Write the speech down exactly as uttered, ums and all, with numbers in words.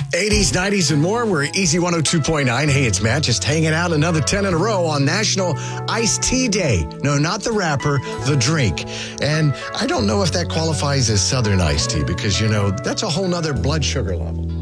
eighties, nineties, and more. We're Easy one oh two point nine. Hey, it's Matt, just hanging out another ten in a row on National Iced Tea Day. No, not the rapper, the drink. And I don't know if that qualifies as Southern iced tea because, you know, that's a whole nother blood sugar level.